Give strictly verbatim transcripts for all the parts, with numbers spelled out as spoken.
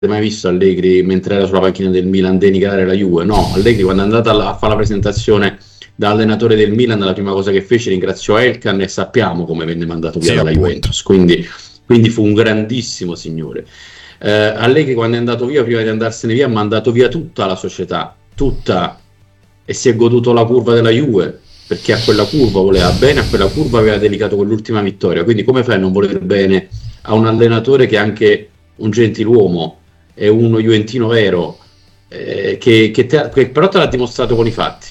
mai visto Allegri mentre era sulla panchina del Milan denigrare la Juve? No, Allegri quando è andato a fare la presentazione da allenatore del Milan, la prima cosa che fece ringraziò Elkan e sappiamo come venne mandato via Sì, dalla appunto. Juventus, quindi, quindi fu un grandissimo signore. Eh, Allegri quando è andato via, prima di andarsene via, ha mandato via tutta la società, tutta, e si è goduto la curva della Juve, perché a quella curva voleva bene, a quella curva aveva dedicato quell'ultima vittoria. Quindi come fai a non voler bene a un allenatore che è anche un gentiluomo, è uno juventino vero, eh, che, che, te, che però te l'ha dimostrato con i fatti?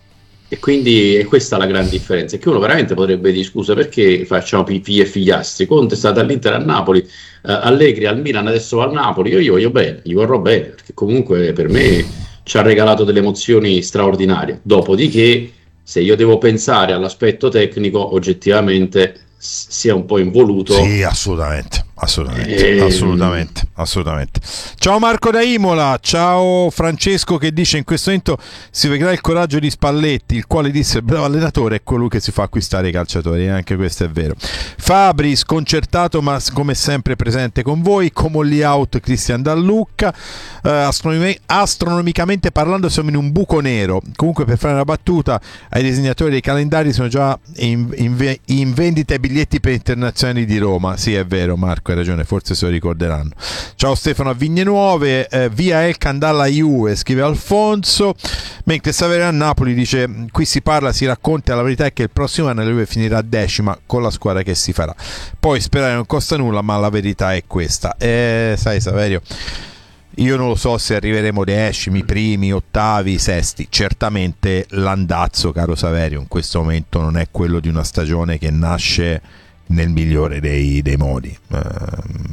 E quindi è questa la grande differenza, è che uno veramente potrebbe dire scusa, perché facciamo figli e figliastri? Conte è stato all'Inter, al Napoli, eh, Allegri al Milan, adesso va al Napoli, io gli voglio bene, gli vorrò bene, perché comunque per me ci ha regalato delle emozioni straordinarie. Dopodiché, se io devo pensare all'aspetto tecnico, oggettivamente sia un po' involuto. Sì, assolutamente, assolutamente, E... assolutamente, assolutamente. Ciao Marco da Imola, ciao Francesco che dice in questo momento si vedrà il coraggio di Spalletti, il quale disse il bravo allenatore è colui che si fa acquistare i calciatori, e anche questo è vero. Fabri sconcertato ma come sempre presente con voi, come out Cristian Dallucca, uh, astronom- astronomicamente parlando siamo in un buco nero. Comunque, per fare una battuta ai disegnatori dei calendari, sono già in, in, in vendita i biglietti per internazionali di Roma. Sì, è vero Marco, hai ragione, forse se lo ricorderanno. Ciao Stefano a Vigne Nuove, eh, via Elkan dalla Juve, scrive Alfonso. Mentre Saverio a Napoli dice qui si parla, si racconta, la verità è che il prossimo anno la Juve finirà decima con la squadra che si farà. Poi sperare non costa nulla, ma la verità è questa. Eh, sai Saverio, io non lo so se arriveremo decimi, primi, ottavi, sesti. Certamente l'andazzo, caro Saverio, in questo momento non è quello di una stagione che nasce nel migliore dei, dei modi. Uh,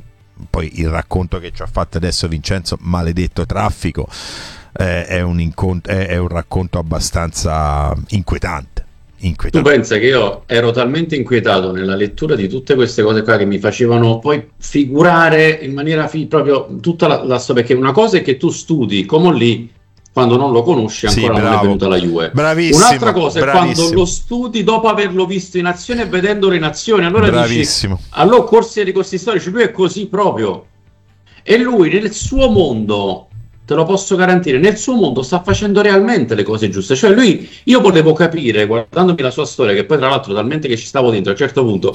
poi il racconto che ci ha fatto adesso Vincenzo, maledetto traffico, eh, è, un incont- è, è un racconto abbastanza inquietante. Tu pensa che io ero talmente inquietato nella lettura di tutte queste cose qua che mi facevano poi figurare in maniera fi- proprio tutta la, la storia, perché una cosa è che tu studi come lì quando non lo conosci, ancora sì, non è venuta la Juve. Bravissimo, Un'altra cosa bravissimo. è quando lo studi dopo averlo visto in azione e vedendolo in azione, allora bravissimo. dici, allora corsi di questi storici, lui è così proprio, e lui nel suo mondo, te lo posso garantire, nel suo mondo sta facendo realmente le cose giuste. Cioè lui, io potevo capire guardandomi la sua storia, che poi tra l'altro talmente che ci stavo dentro, a un certo punto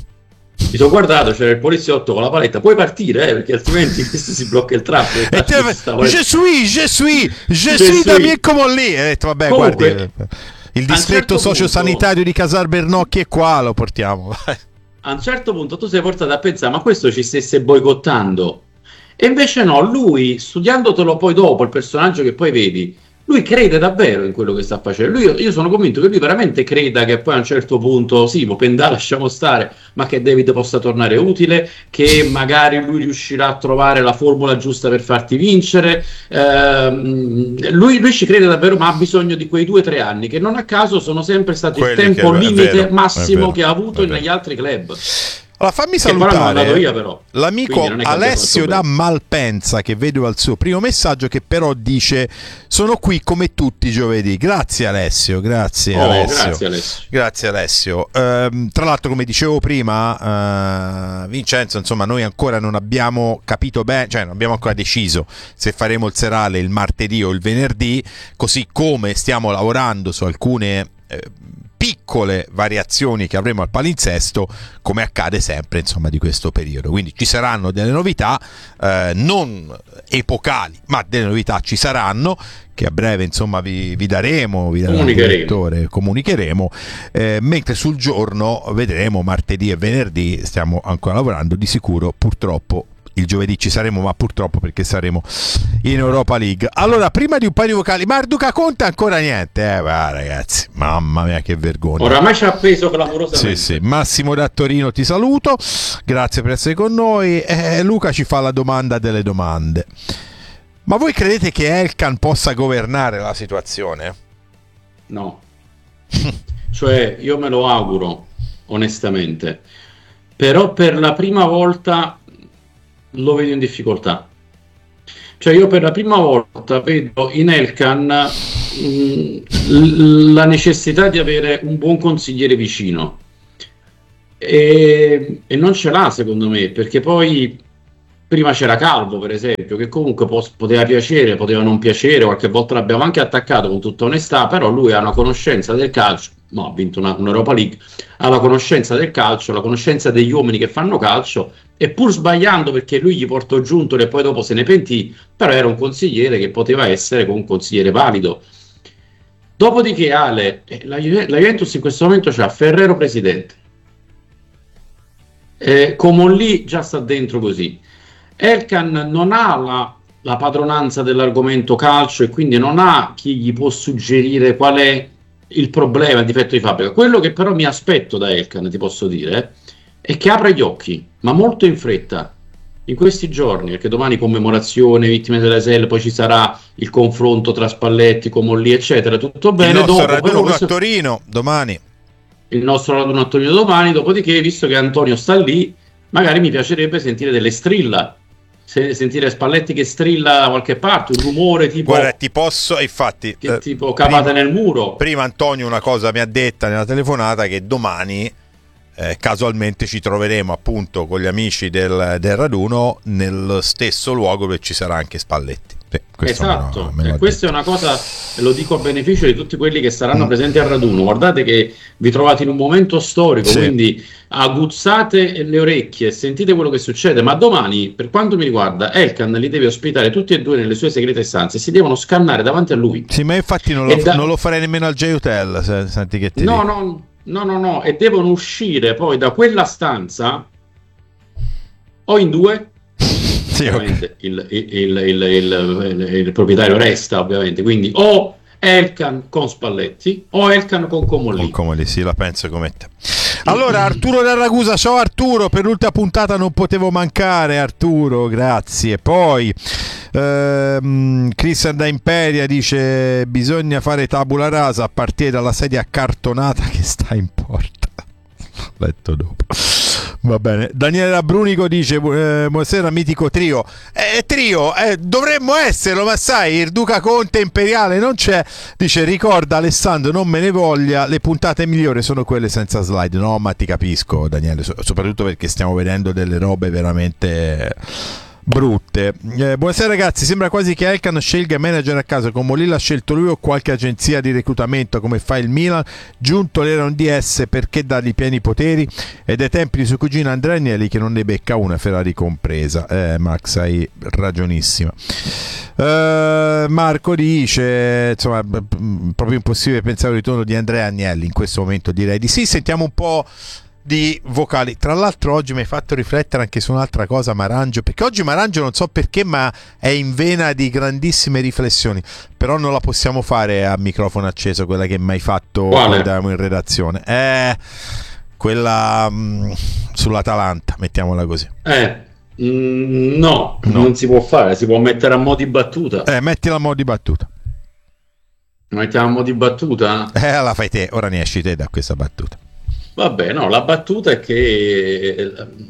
mi sono guardato, c'era il poliziotto con la paletta, puoi partire, eh, perché altrimenti questo si blocca il traffico. E te, je suis, je suis, je suis da me come lì. E detto, vabbè, comunque, guardi, il distretto certo sociosanitario punto, di Casal Bernocchi è qua, lo portiamo. A un certo punto tu sei portato a pensare, ma questo ci stesse boicottando. E invece no, lui, studiandotelo poi dopo, il personaggio che poi vedi, lui crede davvero in quello che sta facendo. Lui, io sono convinto che lui veramente creda che poi a un certo punto, sì, Popendà lasciamo stare, ma che David possa tornare utile, che magari lui riuscirà a trovare la formula giusta per farti vincere. Eh, lui, lui ci crede davvero, ma ha bisogno di quei due o tre anni, che non a caso sono sempre stati Quelli il tempo limite vero, massimo che ha avuto negli altri club. Allora fammi salutare io, però. l'amico Alessio da Malpensa, che vedo al suo primo messaggio, che però dice sono qui come tutti i giovedì. Grazie Alessio, grazie, oh, Alessio. grazie Alessio. Grazie Alessio. Uh, tra l'altro, come dicevo prima, uh, Vincenzo, insomma, noi ancora non abbiamo capito bene, cioè non abbiamo ancora deciso se faremo il serale il martedì o il venerdì, così come stiamo lavorando su alcune eh, piccole variazioni che avremo al palinsesto, come accade sempre insomma di questo periodo. Quindi ci saranno delle novità, eh, non epocali, ma delle novità ci saranno, che a breve insomma vi, vi daremo, vi darà comunicheremo, il direttore, comunicheremo, eh, mentre sul giorno vedremo martedì e venerdì stiamo ancora lavorando. Di sicuro purtroppo il giovedì ci saremo, ma purtroppo perché saremo in Europa League. Allora, prima di un paio di vocali, Marduca Conte ancora niente, eh, va, ragazzi, mamma mia che vergogna. Oramai ci ha appeso clamorosamente. Sì, sì. Massimo da Torino ti saluto, grazie per essere con noi. Eh, Luca ci fa la domanda delle domande. Ma voi credete che Elkan possa governare la situazione? No. Cioè, io me lo auguro, onestamente. Però per la prima volta lo vedo in difficoltà. Cioè io per la prima volta vedo in Elkan mh, la necessità di avere un buon consigliere vicino, e, e non ce l'ha secondo me, perché poi Prima c'era Calvo, per esempio, che comunque pos- poteva piacere, poteva non piacere, qualche volta l'abbiamo anche attaccato con tutta onestà, però lui ha una conoscenza del calcio, no, ha vinto una, un'Europa League, ha la conoscenza del calcio, la conoscenza degli uomini che fanno calcio, e pur sbagliando perché lui gli portò Giuntoli e poi dopo se ne pentì, però era un consigliere che poteva essere un consigliere valido. Dopodiché Ale, eh, la, Juve- la Juventus in questo momento c'ha Ferrero presidente, eh, Comolli già sta dentro così. Elkan non ha la, la padronanza dell'argomento calcio e quindi non ha chi gli può suggerire qual è il problema, il difetto di fabbrica. Quello che però mi aspetto da Elkan, ti posso dire, è che apra gli occhi, ma molto in fretta, in questi giorni, perché domani commemorazione, vittime della S L, poi ci sarà il confronto tra Spalletti, Comolli, eccetera, tutto bene. Il nostro Dopo, raduno però, a Torino domani. Il nostro raduno a Torino domani, dopodiché, visto che Antonio sta lì, magari mi piacerebbe sentire delle strilla, se, sentire Spalletti che strilla da qualche parte, un rumore tipo, guarda, ti posso, infatti, che, eh, tipo cavate prima, nel muro. Prima Antonio una cosa mi ha detta nella telefonata, che domani eh, casualmente ci troveremo appunto con gli amici del, del raduno nello stesso luogo dove ci sarà anche Spalletti. Sì, esatto, me lo, me e questa è una cosa, lo dico a beneficio di tutti quelli che saranno mm. presenti al raduno. Guardate che vi trovate in un momento storico, sì. Quindi aguzzate le orecchie e sentite quello che succede. Ma domani, per quanto mi riguarda, Elkan li deve ospitare tutti e due nelle sue segrete stanze, si devono scannare davanti a lui. Sì, ma infatti non lo, da... non lo farei nemmeno al J-Hotel, se, senti che ti no, dico. no, no, no, no, e devono uscire poi da quella stanza o in due. Sì, okay. il, il, il, il, il proprietario resta ovviamente, quindi o Elkan con Spalletti o Elkan con Comolli. Con Comolli, sì, la penso come te. Allora, Arturo da Ragusa, ciao Arturo, per l'ultima puntata non potevo mancare, Arturo, grazie. Poi ehm, Christian da Imperia dice bisogna fare tabula rasa a partire dalla sedia cartonata che sta in porta. L'ho letto dopo. Va bene. Daniele Labrunico dice eh, buonasera mitico trio. Eh, trio, eh, dovremmo esserlo, ma sai, il Duca Conte Imperiale non c'è. Dice ricorda Alessandro, non me ne voglia, le puntate migliori sono quelle senza slide. No, ma ti capisco Daniele, so- soprattutto perché stiamo vedendo delle robe veramente brutte. Eh, buonasera ragazzi, sembra quasi che Elkan scelga manager a caso, come Molli l'ha scelto lui o qualche agenzia di reclutamento come fa il Milan. Giuntoli era un D S, perché dargli pieni poteri? Ed ai tempi di suo cugino Andrea Agnelli che non ne becca una, Ferrari compresa. Eh, Max, hai ragionissima. Uh, Marco dice insomma proprio impossibile pensare al ritorno di Andrea Agnelli in questo momento, direi di sì. Sentiamo un po' di vocali. Tra l'altro oggi mi hai fatto riflettere anche su un'altra cosa, Marangio, perché oggi Marangio non so perché ma è in vena di grandissime riflessioni, però non la possiamo fare a microfono acceso, quella che mi hai fatto quando eravamo in redazione, eh, quella mh, sull'Atalanta, mettiamola così. eh mm, no, no, non si può fare, si può mettere a mo' di battuta. Eh, mettila a mo' di battuta. Mettiamo a mo' di battuta? Eh, la fai te, ora ne esci te da questa battuta. Vabbè, no, la battuta è che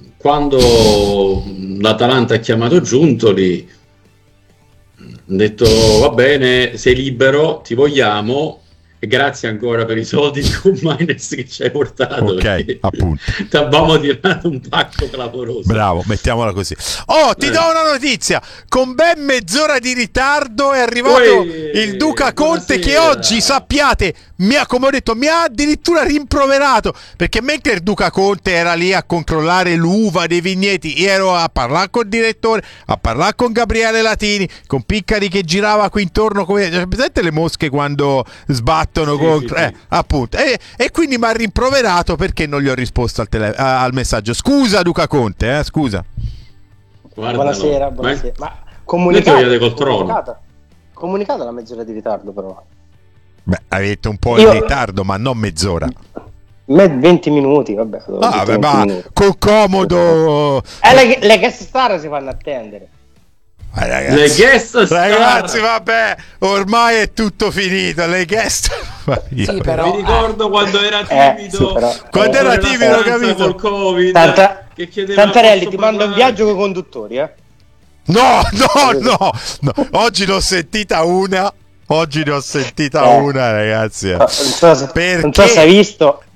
quando l'Atalanta ha chiamato Giuntoli, ha detto va bene, sei libero, ti vogliamo, e grazie ancora per i soldi di Commines che ci hai portato. Ok, appunto. Ti abbiamo tirato un pacco clamoroso. Bravo, mettiamola così. Oh, ti eh. do una notizia, con ben mezz'ora di ritardo è arrivato Uè, il Duca Conte, buonasera. Che oggi, sappiate, mi ha, come ho detto, mi ha addirittura rimproverato, perché mentre il Duca Conte era lì a controllare l'uva dei vigneti, io ero a parlare col direttore, a parlare con Gabriele Latini, con Piccari che girava qui intorno, come presente le mosche quando sbattono sì, contro, sì, eh, sì. appunto, e, e quindi mi ha rimproverato perché non gli ho risposto al, tele, al messaggio. Scusa Duca Conte, eh, scusa. Guardalo. Buonasera, buonasera. Ma, ma comunicato, comunicata, comunicata la mezz'ora di ritardo però. Beh, avete un po' Io... in ritardo, ma non mezz'ora. venti minuti, vabbè. Ah, vabbè, ma minuti. Col comodo. Eh, le, le guest star si fanno attendere. Ah, ragazzi, le guest star. Ragazzi, vabbè, ormai è tutto finito. Le guest sì, però, mi ricordo eh, quando era timido. Eh, sì, però, quando era timido, capito? Col Covid. Tanta, che Tantarelli ti manda un viaggio con i conduttori, eh? No, no, no, no. Oggi ne ho sentita una. Oggi ne ho sentita eh. una, ragazzi. Non so, se, Perché... non so se hai visto.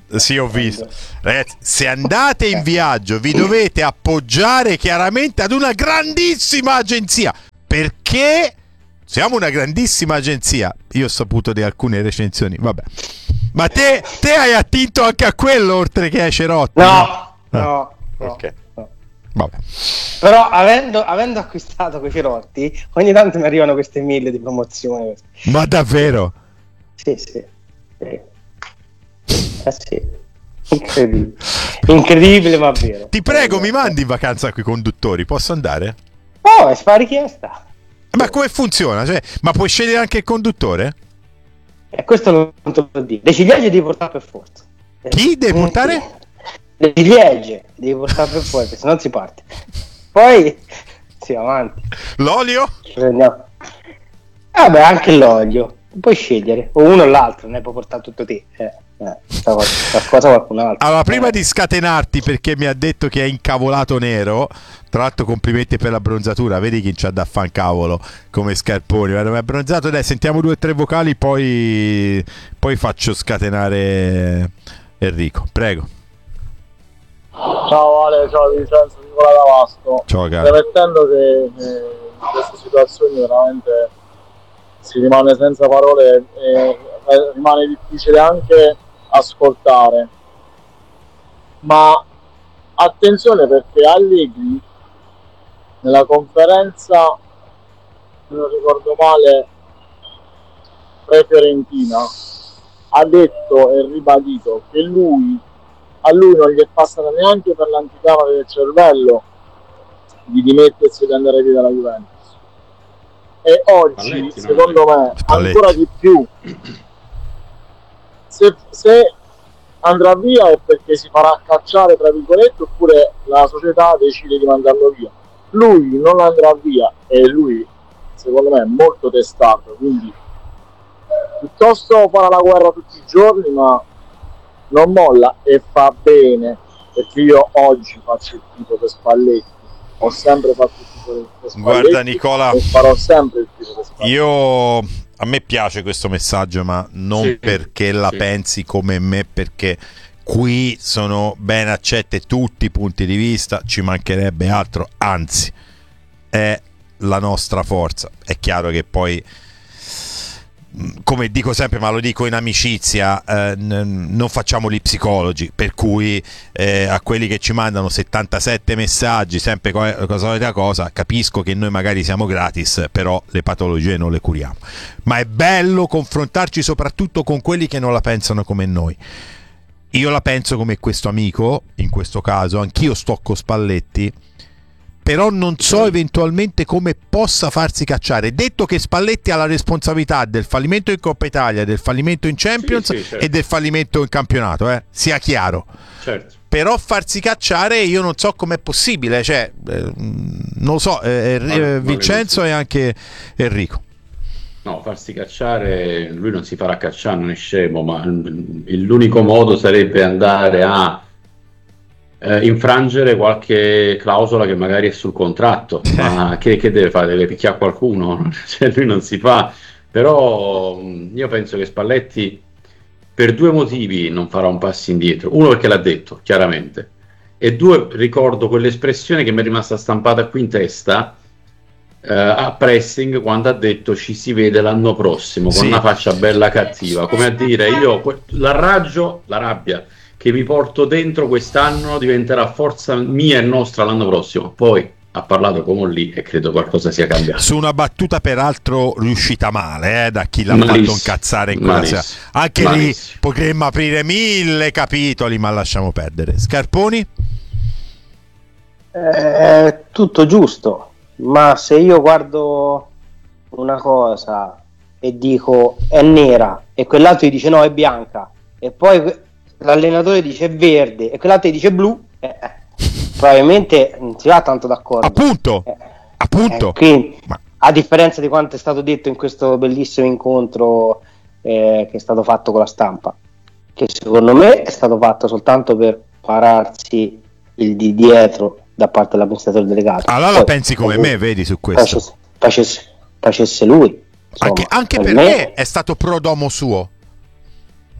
Sì, ho visto. Ragazzi, se andate in viaggio vi dovete appoggiare chiaramente ad una grandissima agenzia, perché siamo una grandissima agenzia. Io ho saputo di alcune recensioni, vabbè. Ma te, te hai attinto anche a quello oltre che ai cerotti? No, no, no, no, ok. no. Vabbè. Però avendo, avendo acquistato quei cerotti, ogni tanto mi arrivano queste mille di promozione. Ma davvero? Sì, sì, sì. Eh sì, incredibile, incredibile ma vero. Ti prego, mi mandi in vacanza con i conduttori, posso andare? Oh, è fa richiesta. Ma come funziona? Cioè, ma puoi scegliere anche il conduttore? E questo non te lo dico. Le ciliegie devi portare per forza. Chi devi portare? Le ciliegie devi portare per forza, se non si parte. Poi si va avanti. L'olio? Prendiamo. Vabbè, anche l'olio. Puoi scegliere, o uno o l'altro, ne puoi portare tutto te. Eh, eh, qualcosa qualcun altro. Allora, prima eh. di scatenarti, perché mi ha detto che è incavolato nero, tra l'altro complimenti per la bronzatura, vedi chi c'ha da fan cavolo come Scarponi, ma è abbronzato. Dai, sentiamo due o tre vocali, poi poi faccio scatenare Enrico, prego. Ciao Ale, ciao Vincenzo, Nicola Davasco. Ciao caro. Premettendo che eh, in queste situazioni veramente si rimane senza parole e eh, rimane difficile anche ascoltare, ma attenzione, perché Allegri nella conferenza, se non ricordo male, pre-Fiorentina, ha detto e ribadito che lui a lui non gli è passata neanche per l'anticamera del cervello di dimettersi e di andare via dalla Juventus. E oggi, Spalletti, secondo no? me, Spalletti. Ancora di più, se, se andrà via è perché si farà cacciare, tra virgolette, oppure la società decide di mandarlo via. Lui non andrà via e lui, secondo me, è molto testato, quindi piuttosto farà la guerra tutti i giorni, ma non molla, e fa bene, perché io oggi faccio il tifo per Spalletti. Ho sempre fatto il tifo per Spalletti. Guarda Nicola, e farò sempre il tifo per Spalletti. Io, a me piace questo messaggio, ma non sì, perché la sì. pensi come me, perché qui sono ben accette tutti i punti di vista, ci mancherebbe altro, anzi è la nostra forza. È chiaro che poi, come dico sempre, ma lo dico in amicizia, eh, n- non facciamo gli psicologi, per cui eh, a quelli che ci mandano settantasette messaggi sempre con la solita cosa, capisco che noi magari siamo gratis, però le patologie non le curiamo, ma è bello confrontarci soprattutto con quelli che non la pensano come noi. Io la penso come questo amico, in questo caso anch'io sto con Spalletti, però non so eventualmente come possa farsi cacciare, detto che Spalletti ha la responsabilità del fallimento in Coppa Italia, del fallimento in Champions sì, sì, certo. e del fallimento in campionato, eh? sia chiaro, certo. Però farsi cacciare io non so com'è possibile, cioè eh, non lo so, eh, vale, Vincenzo vale e anche Enrico. No, farsi cacciare, lui non si farà cacciare, non è scemo, ma l'unico modo sarebbe andare a Eh, infrangere qualche clausola che magari è sul contratto, ma che, che deve fare? Deve picchiare qualcuno? Cioè, lui non si fa. Però io penso che Spalletti per due motivi non farà un passo indietro. Uno, perché l'ha detto chiaramente, e due, ricordo quell'espressione che mi è rimasta stampata qui in testa eh, a pressing, quando ha detto ci si vede l'anno prossimo, con sì. una faccia bella cattiva, come a dire io l'arraggio, la rabbia che mi porto dentro quest'anno diventerà forza mia e nostra l'anno prossimo. Poi ha parlato come lì e credo qualcosa sia cambiato. Su una battuta peraltro riuscita male, eh, da chi l'ha malissimo, fatto incazzare in quella sera. Anche malissimo. Lì potremmo aprire mille capitoli, ma lasciamo perdere. Scarponi? È tutto giusto, ma se io guardo una cosa e dico è nera e quell'altro gli dice no è bianca e poi l'allenatore dice verde e quell'altro dice blu, eh, probabilmente non si va tanto d'accordo. Appunto, eh, appunto. Eh, quindi, Ma... a differenza di quanto è stato detto in questo bellissimo incontro eh, che è stato fatto con la stampa, che secondo me è stato fatto soltanto per pararsi il di dietro da parte dell'amministratore delegato. Allora Poi, la pensi come me, vedi, su questo. Facesse, facesse, facesse lui. Insomma, anche anche per perché me... è stato pro domo suo.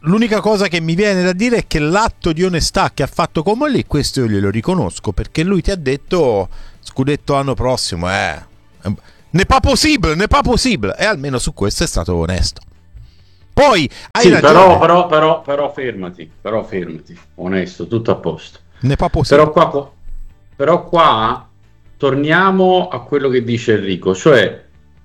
l'unica cosa che mi viene da dire è che l'atto di onestà che ha fatto Comolli, questo io glielo riconosco, perché lui ti ha detto scudetto l'anno prossimo, eh, n'est pas possible, n'est pas possible, e almeno su questo è stato onesto. Poi hai sì, ragione, però, però, però, però fermati, però fermati, onesto, tutto a posto. n'est pas possible. Però qua, però qua torniamo a quello che dice Enrico, cioè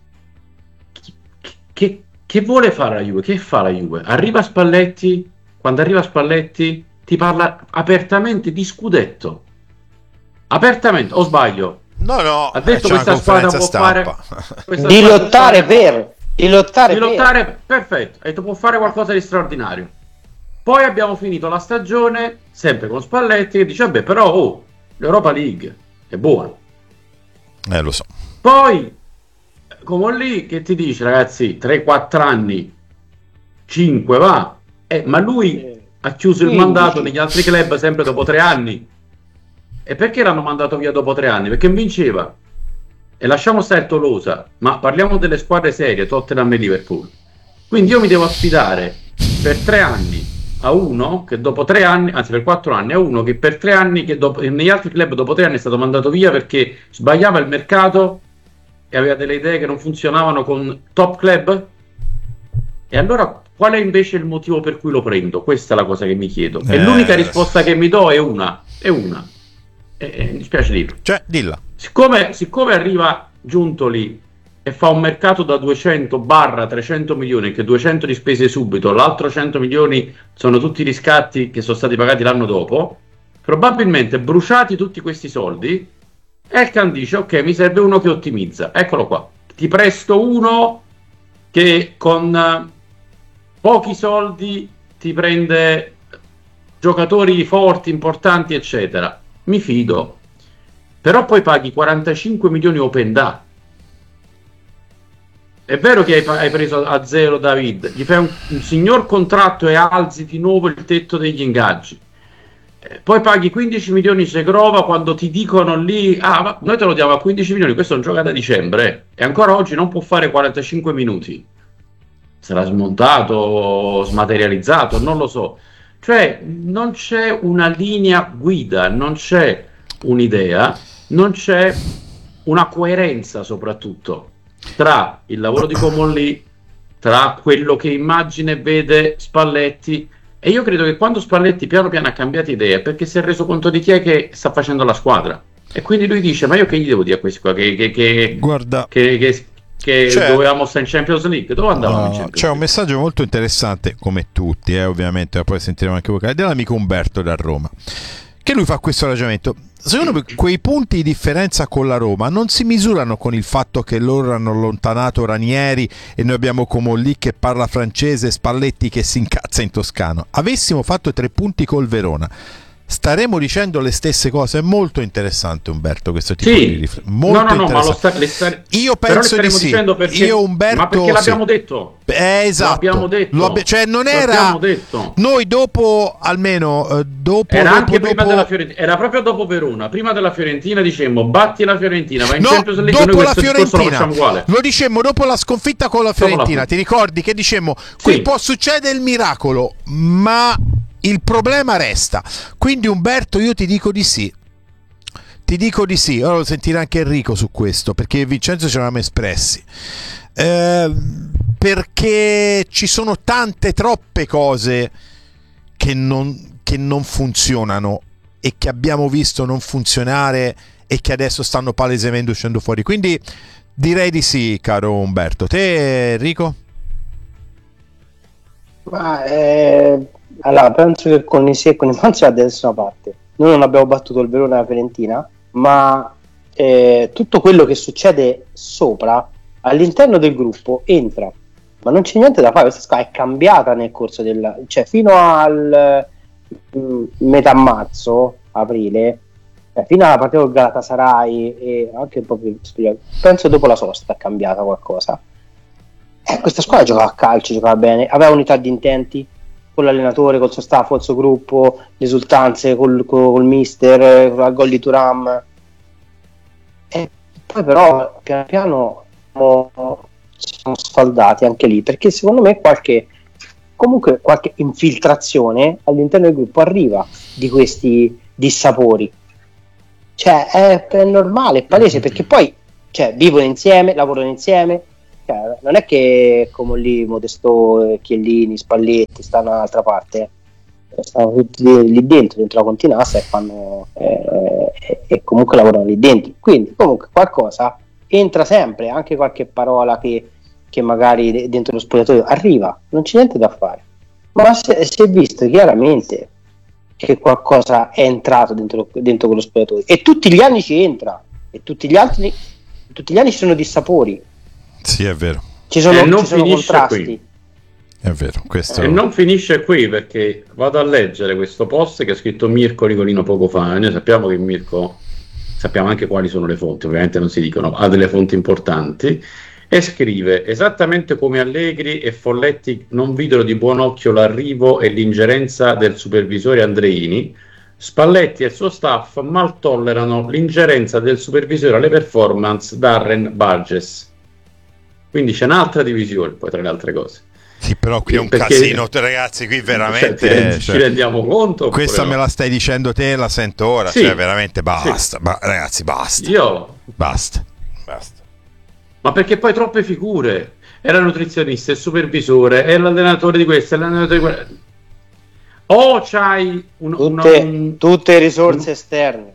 che, che vuole fare la Juve? Che fa la Juve? Arriva Spalletti, quando arriva Spalletti ti parla apertamente di scudetto, apertamente, o sbaglio? No, no, Ha detto c'è questa una squadra può conferenza fare questa Di squadra lottare può fare- per di lottare, di per. lottare, perfetto, ha detto può fare qualcosa di straordinario. Poi abbiamo finito la stagione sempre con Spalletti che dice vabbè però oh, l'Europa League è buona. Eh, lo so. Poi come lì che ti dice ragazzi tre quattro anni, cinque va, eh, ma lui ha chiuso il quindici. mandato negli altri club sempre dopo tre anni. E perché l'hanno mandato via dopo tre anni? Perché vinceva. E lasciamo stare Tolosa, ma parliamo delle squadre serie, Tottenham e Liverpool. Quindi io mi devo affidare per tre anni a uno che dopo tre anni, anzi per quattro anni, a uno che per tre anni, che dopo, negli altri club dopo tre anni è stato mandato via perché sbagliava il mercato e aveva delle idee che non funzionavano con top club. E allora qual è invece il motivo per cui lo prendo? Questa è la cosa che mi chiedo. E Eh. l'unica risposta che mi do è una, è una. E, e, mi spiace dirlo. Cioè, dilla. Siccome, siccome arriva Giuntoli e fa un mercato da duecento barra trecento milioni, che duecento di spese subito, l'altro cento milioni sono tutti riscatti che sono stati pagati l'anno dopo, probabilmente bruciati tutti questi soldi, Elkan dice ok, mi serve uno che ottimizza, eccolo qua, ti presto uno che con eh, pochi soldi ti prende giocatori forti, importanti, eccetera. Mi fido. Però poi paghi quarantacinque milioni open da. È vero che hai, hai preso a zero David, gli fai un, un signor contratto e alzi di nuovo il tetto degli ingaggi. Eh, poi paghi quindici milioni Segrova quando ti dicono lì, ah, ma noi te lo diamo a quindici milioni, questo non gioca da dicembre, eh, e ancora oggi non può fare quarantacinque minuti. Sarà smontato, smaterializzato, non lo so. Cioè, non c'è una linea guida, non c'è un'idea, non c'è una coerenza soprattutto tra il lavoro di Comolli, tra quello che immagina e vede Spalletti, e io credo che quando Spalletti piano piano ha cambiato idea perché si è reso conto di chi è che sta facendo la squadra, e quindi lui dice ma io che gli devo dire a questi qua che, che, che, Guarda, che, che, che C'è- dovevamo stare in Champions League, dove andavamo in Uh, Champions c'è un League? messaggio molto interessante, come tutti, eh, ovviamente, ma poi sentiremo anche vocali, dell'amico Umberto da Roma, che lui fa questo ragionamento. Secondo me quei punti di differenza con la Roma non si misurano con il fatto che loro hanno allontanato Ranieri e noi abbiamo Comolli che parla francese, Spalletti che si incazza in toscano. Avessimo fatto tre punti col Verona, staremo dicendo le stesse cose. È molto interessante, Umberto, questo tipo Sì. di riflessione. Molto no, no, no, ma lo interessante. sta, le sta- Io però le penso di staremo sì. dicendo perché, Io Umberto ma perché sì. l'abbiamo detto. Eh, esatto. L'abbiamo detto. Lo abbi- cioè non era L'abbiamo detto. noi dopo almeno eh, dopo Era dopo, anche prima dopo- della Fiorentina, era proprio dopo Verona, prima della Fiorentina dicemmo batti la Fiorentina, vai in No, Champions League, noi dopo la questo discorso lo Fiorentina facciamo uguale. lo dicemmo dopo la sconfitta con la Dopo la Fiorentina. Fiorentina. Ti ricordi che dicemmo qui Sì. può succedere il miracolo, ma il problema resta. Quindi Umberto, io ti dico di sì. Ti dico di sì. Ora lo sentirà anche Enrico su questo, perché Vincenzo ci eravamo espressi. Eh, perché ci sono tante, troppe cose che non, che non funzionano e che abbiamo visto non funzionare e che adesso stanno palesemente uscendo fuori. Quindi direi di sì, caro Umberto. Te, Enrico? Ma, eh, allora, penso che con i sì e con i ma c'è da nessuna parte. Noi non abbiamo battuto il Verona e la Fiorentina, ma eh, tutto quello che succede sopra, all'interno del gruppo, entra. Ma non c'è niente da fare, questa squadra è cambiata nel corso del... cioè fino al mh, metà marzo, aprile, eh, fino alla partita con Galatasaray e anche un po' più, penso dopo la sosta è cambiata qualcosa. Eh, questa squadra giocava a calcio, giocava bene, aveva unità di intenti con l'allenatore, col suo staff, col suo gruppo, le esultanze col, col, col mister, con il gol di Thuram. E poi però piano piano siamo, siamo sfaldati anche lì, perché secondo me qualche comunque qualche infiltrazione all'interno del gruppo arriva di questi dissapori. Cioè è, è normale, è palese, perché poi cioè, vivono insieme, lavorano insieme, cioè, non è che come lì Modesto, Chiellini, Spalletti stanno dall'altra parte, stanno tutti lì dentro, dentro la continassa e fanno eh, e, e comunque lavorano lì dentro, quindi comunque qualcosa entra sempre, anche qualche parola che, che magari dentro lo spogliatoio arriva, non c'è niente da fare, ma si è visto chiaramente che qualcosa è entrato dentro, dentro quello spogliatoio, e tutti gli anni ci entra, e tutti gli altri tutti gli anni ci sono dissapori. Sì, è vero. Ci sono, e non ci sono finisce contrasti. qui. È vero, questo... E non finisce qui, perché vado a leggere questo post che ha scritto Mirko Nicolino poco fa, e noi sappiamo che Mirko, sappiamo anche quali sono le fonti, ovviamente non si dicono, ha delle fonti importanti, e scrive: esattamente come Allegri e Folletti non videro di buon occhio l'arrivo e l'ingerenza del supervisore Andreini, Spalletti e il suo staff mal tollerano l'ingerenza del supervisore alle performance Darren Burgess. Quindi c'è un'altra divisione, poi tra le altre cose. Sì, però qui è un Perché, casino, ragazzi, qui veramente... Cioè, cioè, ci rendiamo conto? Questa no? me la stai dicendo te, la sento ora, Sì, cioè veramente basta, sì. ba- ragazzi, basta. Io... Basta. Basta. Ma perché poi troppe figure? È la nutrizionista, il supervisore, è l'allenatore di questo, è l'allenatore di quello. O c'hai un, tutte, una, un... tutte risorse esterne,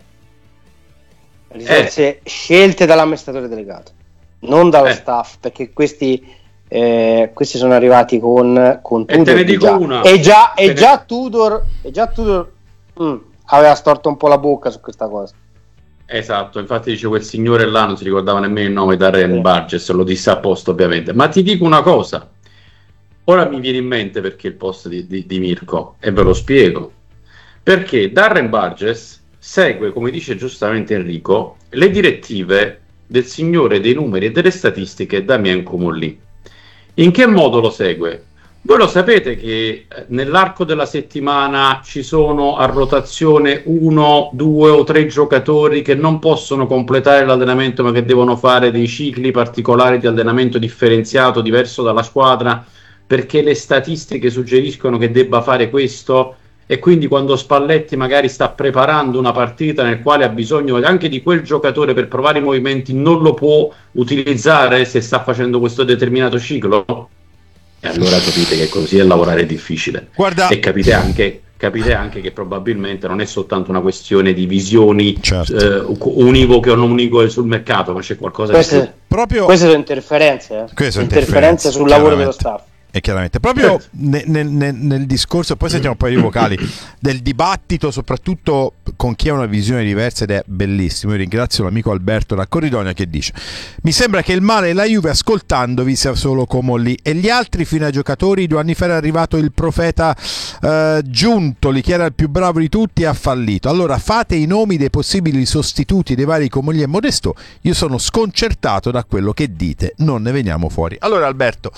risorse eh. scelte dall'amministratore delegato, non dallo eh. staff, perché questi eh, questi sono arrivati con, con Tudor, e te ne dico già, una e già, e ne... già Tudor e già Tudor mh, aveva storto un po' la bocca su questa cosa. Esatto, infatti dice quel signore là non si ricordava nemmeno il nome, Darren sì. Burgess, lo disse apposta ovviamente. Ma ti dico una cosa, ora mi viene in mente perché il post di, di, di Mirko, e ve lo spiego. Perché Darren Burgess segue, come dice giustamente Enrico, le direttive del signore dei numeri e delle statistiche Damien Comolli. In che modo lo segue? Voi lo sapete che nell'arco della settimana ci sono a rotazione uno, due o tre giocatori che non possono completare l'allenamento, ma che devono fare dei cicli particolari di allenamento differenziato, diverso dalla squadra, perché le statistiche suggeriscono che debba fare questo, e quindi quando Spalletti magari sta preparando una partita nel quale ha bisogno anche di quel giocatore per provare i movimenti, non lo può utilizzare se sta facendo questo determinato ciclo? E allora capite che così è lavorare difficile. Guarda... E capite anche, capite anche che probabilmente non è soltanto una questione di visioni certo. eh, univoche o non univoche sul mercato, ma c'è qualcosa queste, di più. Proprio... Queste sono interferenze, eh? Queste sono interferenze, interferenze sul lavoro dello staff. E chiaramente proprio nel, nel, nel discorso, poi sentiamo poi i vocali del dibattito, soprattutto con chi ha una visione diversa, ed è bellissimo. Io ringrazio l'amico Alberto da Corridonia che dice: mi sembra che il male della Juve ascoltandovi sia solo Comolli e gli altri fino ai giocatori. Due anni fa era arrivato il profeta eh, Giuntoli, che era il più bravo di tutti e ha fallito. Allora fate i nomi dei possibili sostituti dei vari Comolli e Modesto. Io sono sconcertato da quello che dite, non ne veniamo fuori. Allora Alberto,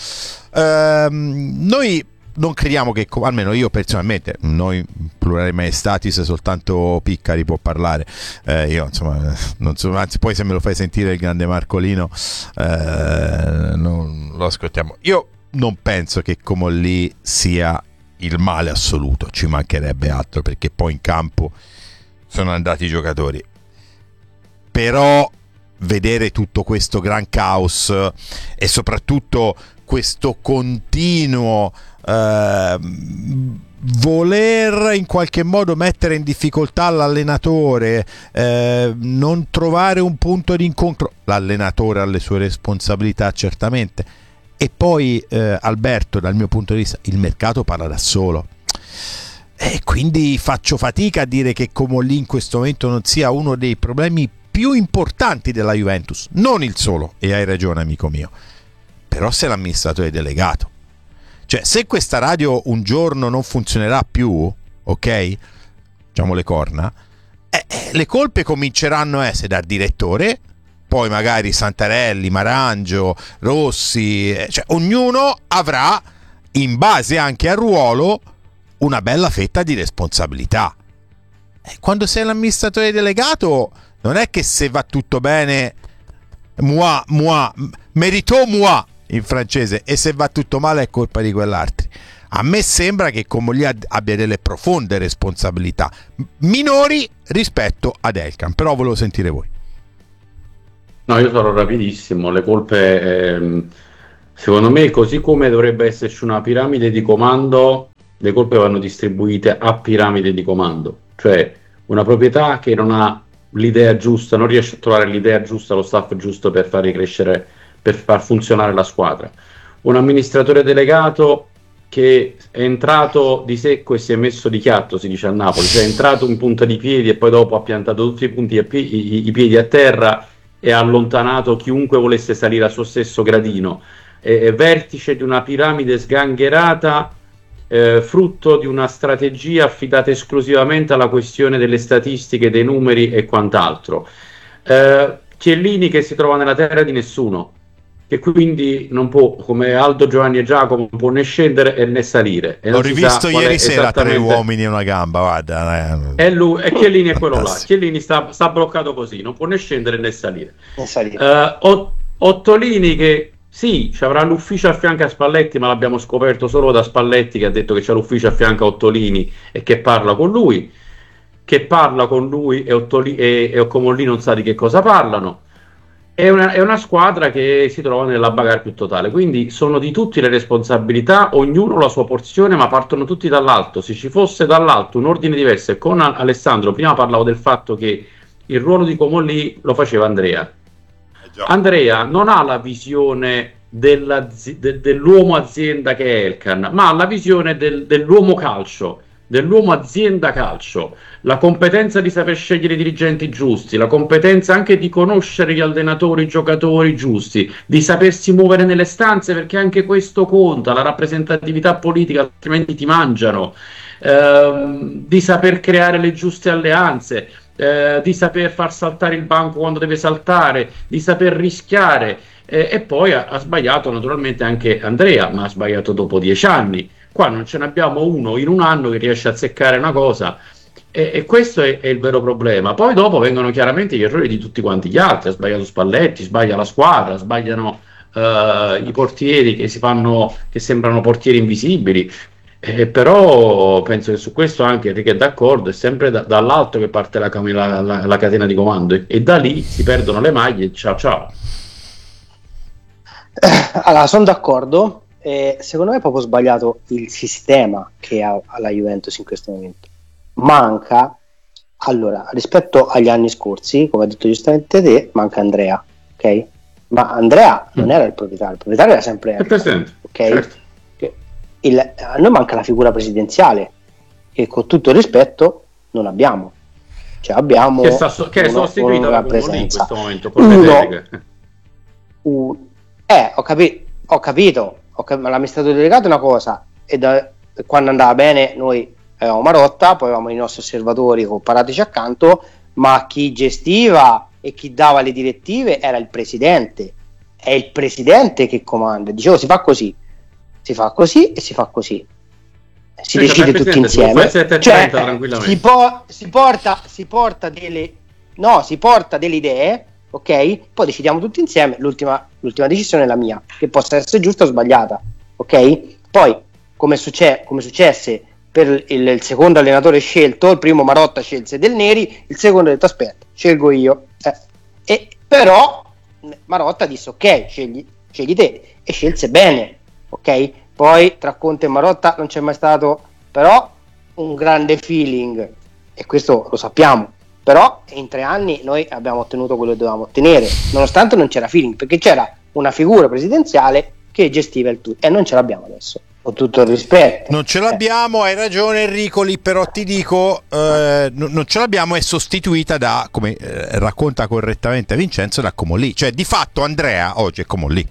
ehm, noi non crediamo che, almeno io personalmente, noi plurale maestatis, soltanto Piccari può parlare, eh, io insomma non so, anzi poi se me lo fai sentire il grande Marcolino eh, non lo ascoltiamo. Io non penso che Comolli sia il male assoluto, ci mancherebbe altro, perché poi in campo sono andati i giocatori, però vedere tutto questo gran caos e soprattutto questo continuo eh, voler in qualche modo mettere in difficoltà l'allenatore, eh, non trovare un punto di incontro, l'allenatore ha le sue responsabilità certamente, e poi eh, Alberto, dal mio punto di vista il mercato parla da solo, e quindi faccio fatica a dire che Comolli in questo momento non sia uno dei problemi più importanti della Juventus, non il solo, e hai ragione amico mio, però se l'amministratore delegato, cioè se questa radio un giorno non funzionerà più, ok, diciamo le corna, eh, eh, le colpe cominceranno a essere dal direttore, poi magari Santarelli, Marangio, Rossi, eh, cioè ognuno avrà in base anche al ruolo una bella fetta di responsabilità. E quando sei l'amministratore delegato non è che se va tutto bene moi, moi, merito moi in francese, e se va tutto male è colpa di quell'altro. A me sembra che Comolli abbia delle profonde responsabilità, minori rispetto ad Elkann, però volevo sentire voi. No, io sarò rapidissimo. Le colpe, ehm, secondo me, così come dovrebbe esserci una piramide di comando, le colpe vanno distribuite a piramide di comando. Cioè, una proprietà che non ha l'idea giusta, non riesce a trovare l'idea giusta, lo staff giusto per far ricrescere, per far funzionare la squadra. Un amministratore delegato che è entrato di secco e si è messo di chiatto, si dice a Napoli, cioè è entrato in punta di piedi e poi dopo ha piantato tutti i punti a pi- i, i piedi a terra e ha allontanato chiunque volesse salire al suo stesso gradino. È, è vertice di una piramide sgangherata, eh, frutto di una strategia affidata esclusivamente alla questione delle statistiche, dei numeri e quant'altro. Eh, Chiellini che si trova nella terra di nessuno, che quindi non può, come Aldo, Giovanni e Giacomo, non può né scendere né salire. E L'ho rivisto ieri sera, tre uomini e una gamba, guarda. E lui, e Chiellini è quello là. Chiellini sta, sta bloccato così, non può né scendere né salire. né salire. Uh, Ottolini che sì, ci avrà l'ufficio a fianco a Spalletti, ma l'abbiamo scoperto solo da Spalletti, che ha detto che c'è l'ufficio a fianco a Ottolini e che parla con lui, che parla con lui e, Ottoli, e, e Comolli non sa di che cosa parlano. È una, è una squadra che si trova nella bagarre più totale, quindi sono di tutti le responsabilità, ognuno la sua porzione, ma partono tutti dall'alto. Se ci fosse dall'alto un ordine diverso, e con Alessandro prima parlavo del fatto che il ruolo di Comolli lo faceva Andrea. Andrea non ha la visione della, de, dell'uomo azienda che è Elkann, ma ha la visione del, dell'uomo calcio, dell'uomo azienda calcio, la competenza di saper scegliere i dirigenti giusti, la competenza anche di conoscere gli allenatori, i giocatori giusti, di sapersi muovere nelle stanze, perché anche questo conta, la rappresentatività politica, altrimenti ti mangiano, ehm, di saper creare le giuste alleanze, eh, di saper far saltare il banco quando deve saltare, di saper rischiare, eh, e poi ha, ha sbagliato naturalmente anche Andrea, ma ha sbagliato dopo dieci anni. Qua non ce ne abbiamo uno in un anno che riesce a azzeccare una cosa, e, e questo è, è il vero problema. Poi dopo vengono chiaramente gli errori di tutti quanti gli altri. Ha sbagliato Spalletti, sbaglia la squadra, sbagliano uh, i portieri che si fanno, che sembrano portieri invisibili, eh, però penso che su questo anche Enrico è d'accordo. È sempre da, dall'alto che parte la, la, la, la catena di comando, e, e da lì si perdono le maglie. Ciao ciao. Allora, sono d'accordo. Eh, secondo me è proprio sbagliato il sistema che ha alla Juventus in questo momento. Manca, allora, rispetto agli anni scorsi, come ha detto giustamente te, manca Andrea, ok? Ma Andrea non era il proprietario, il proprietario era sempre Elkann, ok? Certo. Il, a noi manca la figura presidenziale, che con tutto il rispetto non abbiamo. Cioè abbiamo che, sta so- che è sostituita da Comolli in questo momento con le Uno, deleghe. un, eh, ho, capi- ho capito. Okay, ma l'amministratore delegato è una cosa, e da, quando andava bene noi avevamo Marotta, poi avevamo i nostri osservatori comparatici accanto, ma chi gestiva e chi dava le direttive era il presidente. È il presidente che comanda. Dicevo, si fa così, si fa così e si fa così, si Sì, decide tutti insieme, cioè, si, po- si porta si porta delle no si porta delle idee, ok? Poi decidiamo tutti insieme. L'ultima, l'ultima decisione è la mia, che possa essere giusta o sbagliata, ok? Poi, come, succe- come successe per il, il secondo allenatore scelto, il primo Marotta scelse Del Neri, il secondo ha detto aspetta, scelgo io. Eh. E però Marotta disse ok, scegli, scegli te, e scelse bene, ok? Poi tra Conte e Marotta non c'è mai stato però un grande feeling, e questo lo sappiamo. Però in tre anni noi abbiamo ottenuto quello che dovevamo ottenere, nonostante non c'era feeling, perché c'era una figura presidenziale che gestiva il tutto, e non ce l'abbiamo adesso, con tutto il rispetto. Non ce l'abbiamo, hai ragione Enricoli, però ti dico, eh, non, non ce l'abbiamo, è sostituita da, come eh, racconta correttamente Vincenzo, da Comolli. Cioè di fatto Andrea oggi è Comolli.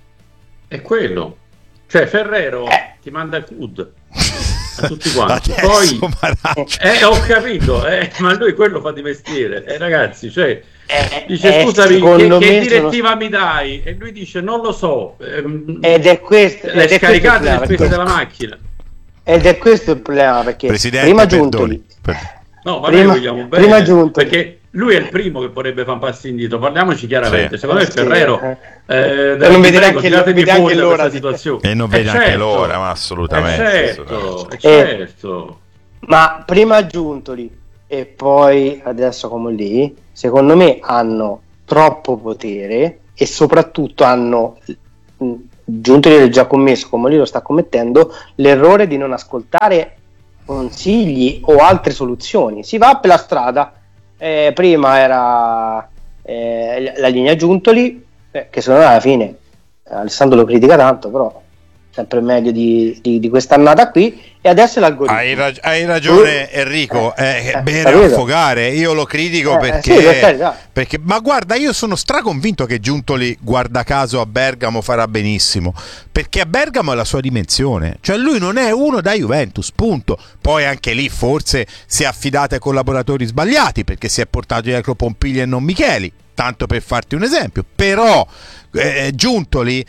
È quello. Cioè Ferrero eh. ti manda il C U D a tutti quanti. Poi eh, ho capito, eh, ma lui quello fa di mestiere, eh, ragazzi, cioè eh, dice eh, scusami, che, che direttiva sono... mi dai? E lui dice non lo so, ehm, ed è questo, le scaricate le spese perché... della macchina, ed è questo il problema, perché Presidente, prima Giuntoli no, ma prima, noi vogliamo bene, prima Giuntoli perché lui è il primo che vorrebbe fare un passo indietro, parliamoci chiaramente. Sì. Secondo me Sì, Ferrero eh. eh, E non vede prego, neanche- tiratemi vede fuori anche da l'ora questa di- situazione. E non Eh, vede anche certo. l'ora, ma Eh, assolutamente. certo, assolutamente. eh, certo. Ma prima Giuntoli e poi adesso come lì, secondo me hanno troppo potere e soprattutto hanno mh, Giuntoli l'ha già commesso, come lì lo sta commettendo, l'errore di non ascoltare consigli o altre soluzioni. Si va per la strada, eh, prima era eh, la linea Giuntoli, eh, che secondo me alla fine eh, Alessandro lo critica tanto, però sempre meglio di, di, di quest'annata qui, e adesso è l'algoritmo. Hai, rag- hai ragione Uh, Enrico, eh, eh, eh, bene capito? affogare, io lo critico Eh, perché, sì, per carità. perché ma guarda, io sono straconvinto che Giuntoli, guarda caso, a Bergamo farà benissimo, perché a Bergamo è la sua dimensione, cioè lui non è uno da Juventus, punto. Poi anche lì forse si è affidato ai collaboratori sbagliati, perché si è portato dietro Pompigli e non Micheli, tanto per farti un esempio, però eh, Giuntoli,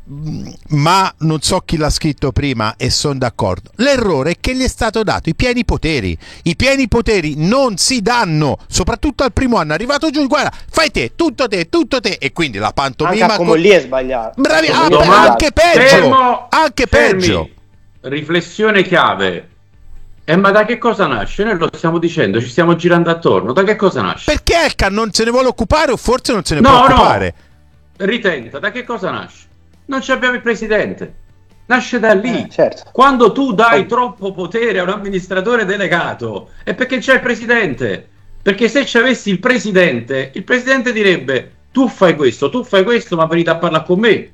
ma non so chi l'ha scritto prima e sono d'accordo, l'errore è che gli è stato dato i pieni poteri. I pieni poteri non si danno, soprattutto al primo anno. È arrivato giù, guarda, fai te, tutto te, tutto te, e quindi la pantomima Anche come con- lì è sbagliato. bravi, Come ah, lì è beh, sbagliato. anche peggio, Fermo, anche fermi. peggio. Riflessione chiave. E ma da che cosa nasce? Noi lo stiamo dicendo, ci stiamo girando attorno. Da che cosa nasce? Perché Elkan non se ne vuole occupare, o forse non se ne No, può no. occupare? Ritenta, da che cosa nasce? Non ci abbiamo il presidente. Nasce da lì. Eh, certo. Quando tu dai troppo potere a un amministratore delegato è perché c'è il presidente. Perché se ci avessi il presidente, il presidente direbbe: tu fai questo, tu fai questo, ma venite a parlare con me.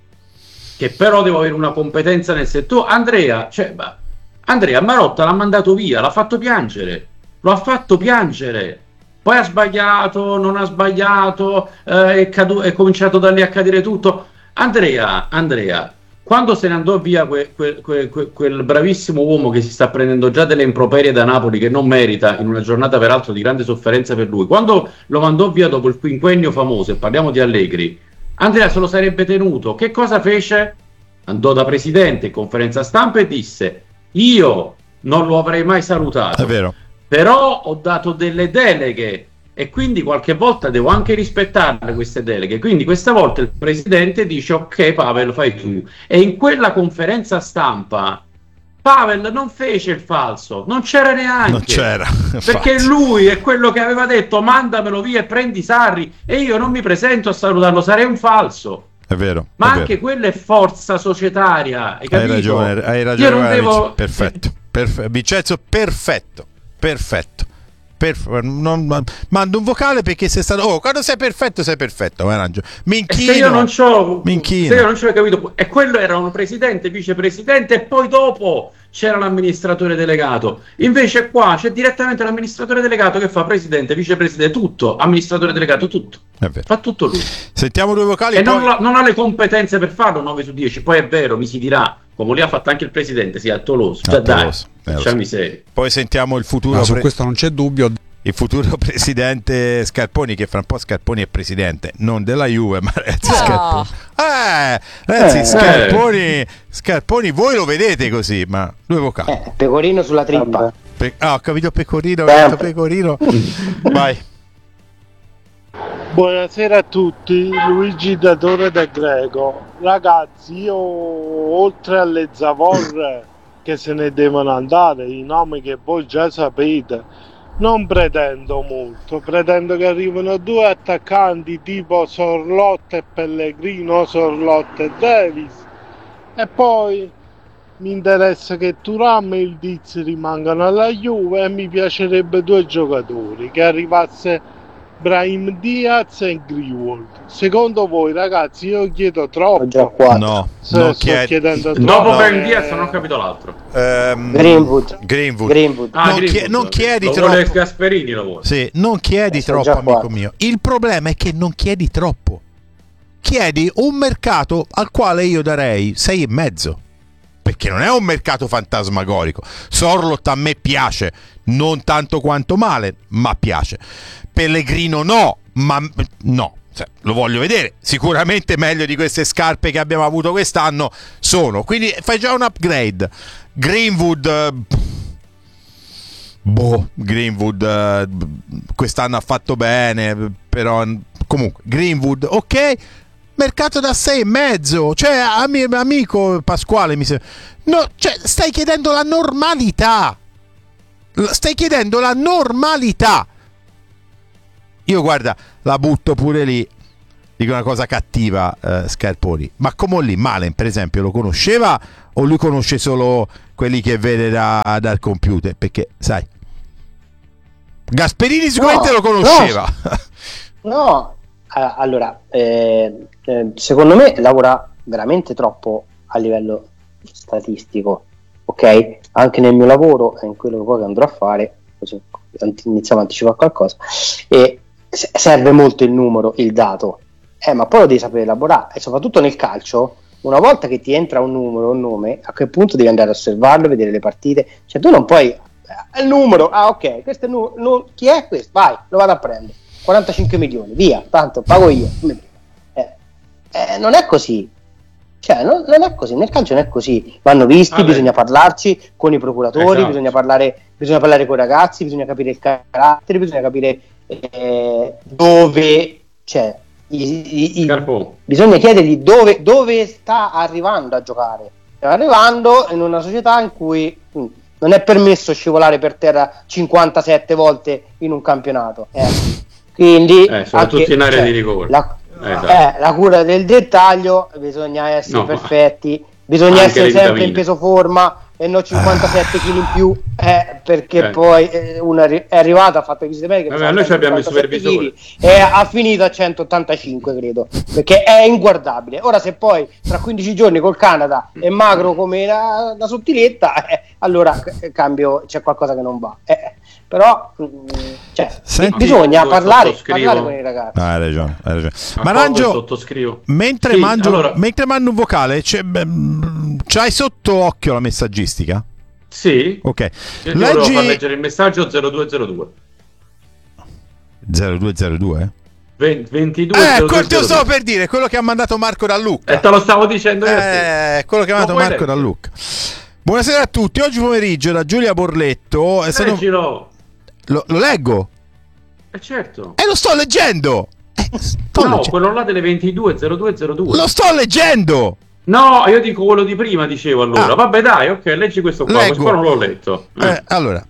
Che però devo avere una competenza nel settore. Andrea, cioè, bah, Andrea Marotta l'ha mandato via, l'ha fatto piangere. Lo ha fatto piangere. Poi ha sbagliato, non ha sbagliato, eh, è, cadu- è cominciato da lì a cadere tutto. Andrea, Andrea, quando se ne andò via que- que- que- que- quel bravissimo uomo che si sta prendendo già delle improperie da Napoli, che non merita, in una giornata peraltro di grande sofferenza per lui, quando lo mandò via dopo il quinquennio famoso, e parliamo di Allegri, Andrea se lo sarebbe tenuto. Che cosa fece? Andò da presidente in conferenza stampa e disse: io non lo avrei mai salutato, È vero. però ho dato delle deleghe e quindi qualche volta devo anche rispettarle queste deleghe. Quindi questa volta il presidente dice: ok Pavel, fai tu. E in quella conferenza stampa Pavel non fece il falso, non c'era neanche, Non c'era, perché infatti. lui è quello che aveva detto: mandamelo via e prendi Sarri, e io non mi presento a salutarlo, sarei un falso. È vero. Ma è anche vero. quella è forza societaria, hai Hai capito? ragione, hai Io ragione, non guarda, devo... Vic- perfetto, perfetto. Vincenzo, perfetto, perfetto. Perf- non, ma- mando un vocale perché sei stato. Oh, quando sei perfetto, sei perfetto. Ma raggio. Mi E inchino. se io non c'ho, mi inchino. se io non c'ho capito, e quello era un presidente, vicepresidente, e poi dopo c'era l'amministratore delegato. Invece qua c'è direttamente l'amministratore delegato che fa presidente, vicepresidente, tutto, amministratore delegato, tutto. È vero. Fa tutto lui. Sentiamo due vocali. E poi... non, la- non ha le competenze per farlo nove su dieci. Poi è vero, mi si dirà, come lì ha fatto anche il presidente, sì, è Toloso. Ah, Già dai, Toloso, eh, lo so. facciamo miseria. Poi sentiamo il futuro. Ma su pre- questo non c'è dubbio. Il futuro presidente Scarponi, che fra un po' Scarponi è presidente non della Juve, ma ragazzi, No. Scarponi. Eh, ragazzi, Eh. Scarponi, Scarponi, voi lo vedete così, ma due vocali. Eh, pecorino sulla trippa. Pe- ah, ho capito Pecorino, ho Sempre. detto Pecorino. Vai. Buonasera a tutti, Luigi da Torre del Greco. Ragazzi, io oltre alle zavorre che se ne devono andare, i nomi che voi già sapete, non pretendo molto, pretendo che arrivino due attaccanti tipo Sorlotta e Pellegrino, Sorlotta e Davis, e poi mi interessa che Thuram e il Diz rimangano alla Juve, e mi piacerebbe due giocatori, che arrivasse Brahim Diaz e Greenwood. Secondo voi, ragazzi, io chiedo Ho già troppo. quattro. No, Se non sto chiedi. chiedendo Dopo troppo, Ben eh, Diaz non ho capito l'altro. Ehm, Greenwood. Greenwood. Greenwood. Ah, non, Greenwood, chie- non chiedi lo troppo. vuole Gasperini, lo vuole. Sì, non chiedi Eh, sono troppo, già amico quattro. mio. Il problema è che non chiedi troppo. Chiedi un mercato al quale io darei sei e mezzo. Perché non è un mercato fantasmagorico. Sorlot a me piace, non tanto quanto male, ma piace. Pellegrino no, ma no. Cioè, lo voglio vedere. Sicuramente meglio di queste scarpe che abbiamo avuto quest'anno sono. Quindi fai già un upgrade. Greenwood, eh, boh, Greenwood eh, quest'anno ha fatto bene, però comunque Greenwood ok, mercato da sei e mezzo, cioè ami, amico Pasquale mi sembra, no, cioè stai chiedendo la normalità, stai chiedendo la normalità. Io guarda, la butto pure lì, dico una cosa cattiva, eh, Scarponi, ma come lì Malen per esempio lo conosceva o lui conosce solo quelli che vede da, dal computer? Perché sai, Gasperini sicuramente no, lo conosceva. No, no. Uh, allora eh, eh, secondo me lavora veramente troppo a livello statistico, ok? Anche nel mio lavoro e in quello che poi andrò a fare, così iniziamo a anticipare qualcosa, e serve molto il numero, il dato, eh, ma poi lo devi sapere elaborare, e soprattutto nel calcio, una volta che ti entra un numero, un nome, a quel punto devi andare a osservarlo, vedere le partite, cioè tu non puoi, eh, il numero, ah ok, questo è il numero, no, chi è questo? Vai, lo vado a prendere, quarantacinque milioni, via, tanto pago io, eh, eh, non è così, cioè non, non è così, nel calcio non è così, vanno visti, ah, bisogna parlarci con i procuratori, esatto. bisogna parlare bisogna parlare con i ragazzi, bisogna capire il carattere, bisogna capire eh, dove, cioè i, i, i, bisogna chiedergli dove, dove sta arrivando a giocare, sta arrivando in una società in cui mh, non è permesso scivolare per terra cinquantasette volte in un campionato, eh. quindi eh, soprattutto anche, in area cioè, di rigore la, esatto. eh, la cura del dettaglio, bisogna essere no, perfetti, bisogna essere sempre vitamine. In peso forma e non cinquantasette chili in più, eh, perché eh. poi eh, uno è arrivato, ha fatto visite mediche, vabbè, noi ci abbiamo il supervisore e ha finito a centottantacinque credo, perché è inguardabile. Ora se poi tra quindici giorni col Canada è magro come la, la sottiletta, eh, allora c- cambio, c'è qualcosa che non va, eh, però mh, cioè, Senti, bisogna parlare, parlare con i ragazzi. Ah, hai ragione, hai ragione. Maranggio, mentre, sì, mangio, allora... mentre mando un vocale, c'è, c'hai sotto occhio la messaggistica? Sì. Ok. Io Leggi... volevo far leggere il messaggio zero due zero due zero due zero due ventidue Eh, quello te lo stavo per dire, quello che ha mandato Marco da Lucca. E eh, te lo stavo dicendo io. Eh, quello che ha mandato Marco da Lucca. Buonasera a tutti. Oggi pomeriggio da Giulia Borletto è stato... Leggilo. Lo, lo leggo? Eh certo. E eh, lo sto leggendo. Eh, sto no, leggendo. quello là delle ventidue zero due zero due Lo sto leggendo. No, io dico quello di prima, dicevo allora. Ah. Vabbè, dai, ok, leggi questo qua. Leggo. Questo qua non l'ho letto. Eh. Eh, allora,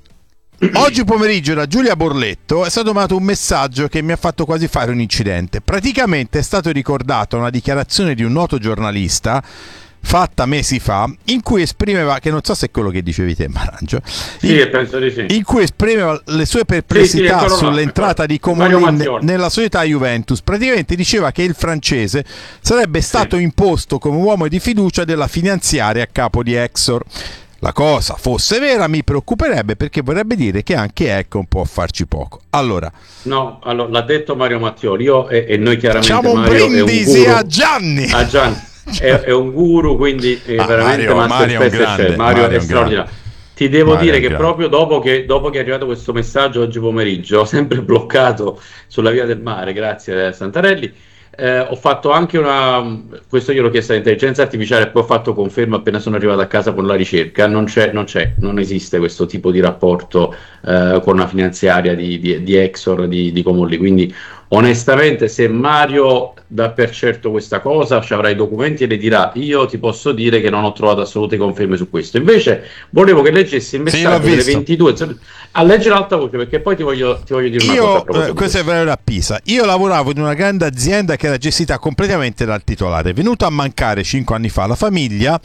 oggi pomeriggio da Giulia Borletto è stato mandato un messaggio che mi ha fatto quasi fare un incidente. Praticamente è stato ricordato una dichiarazione di un noto giornalista fatta mesi fa, in cui esprimeva, che non so se è quello che dicevi te, Marangio, sì, in, penso di sì. in cui esprimeva le sue perplessità sì, sì, sull'entrata di Coman nella società Juventus. Praticamente diceva che il francese sarebbe stato sì. imposto come uomo di fiducia della finanziaria a capo di Exor. La cosa fosse vera mi preoccuperebbe, perché vorrebbe dire che anche Econ può farci poco. Allora, no, allora l'ha detto Mario Mattioli, io e, e noi chiaramente facciamo un Mario brindisi a Gianni. A Gianni. È, è un guru, quindi è ah, veramente Mario, Mario, è grande, Mario, Mario è straordinario. Ti devo Mario dire che grande. proprio dopo che, dopo che è arrivato questo messaggio oggi pomeriggio, sempre bloccato sulla via del mare, grazie a Santarelli, eh, ho fatto anche una, questo io l'ho chiesto all'intelligenza artificiale e poi ho fatto conferma appena sono arrivato a casa con la ricerca. Non c'è, non c'è, non esiste questo tipo di rapporto eh, con una finanziaria di, di, di Exor, di, di Comolli, quindi onestamente se Mario dà per certo questa cosa ci avrà i documenti e le dirà. Io ti posso dire che non ho trovato assolute conferme su questo. Invece volevo che leggessi il messaggio sì, delle ventidue a leggere alta voce, perché poi ti voglio, ti voglio dire una io, cosa eh, questo è vero a Pisa. Io lavoravo in una grande azienda che era gestita completamente dal titolare. È venuto a mancare cinque anni fa la famiglia